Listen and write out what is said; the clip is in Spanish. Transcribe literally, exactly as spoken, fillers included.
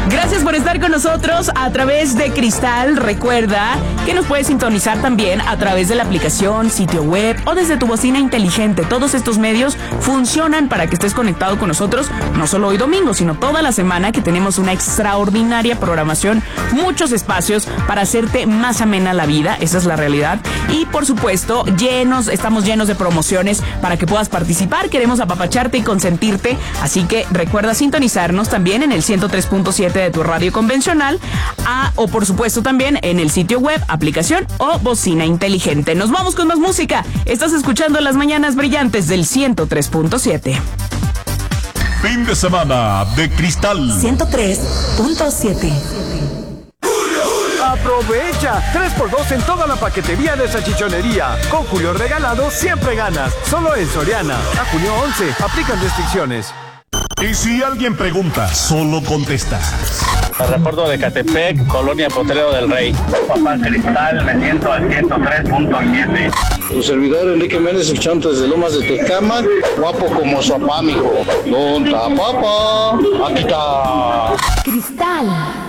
Gracias por estar con nosotros a través de Cristal. Recuerda que nos puedes sintonizar también a través de la aplicación, sitio web o desde tu bocina inteligente. Todos estos medios funcionan para que estés conectado con nosotros, no solo hoy domingo, sino toda la semana, que tenemos una extraordinaria programación, muchos espacios para hacerte más amena la vida. Esa es la realidad. Y por supuesto, llenos, estamos llenos de promociones para que puedas participar. Queremos apapacharte y consentirte, así que recuerda sintonizarnos también en el ciento tres punto siete de tu radio convencional, a, o por supuesto también en el sitio web, aplicación o bocina inteligente. Nos vamos con más música. Estás escuchando Las Mañanas Brillantes del ciento tres punto siete. Fin de semana de Cristal ciento tres punto siete. ¡Aprovecha! tres por dos en toda la paquetería de salchichonería. Con Julio Regalado siempre ganas. Solo en Soriana. A junio once. Aplican restricciones. Y si alguien pregunta, solo contesta. El reporto de Catepec, Colonia Potrero del Rey. Papá Cristal, me siento al ciento tres punto siete. Tu servidor Enrique Méndez, escuchando desde Lomas de Tecama, guapo como su papá, mijo. ¿Dónde está papá? Aquí está. Cristal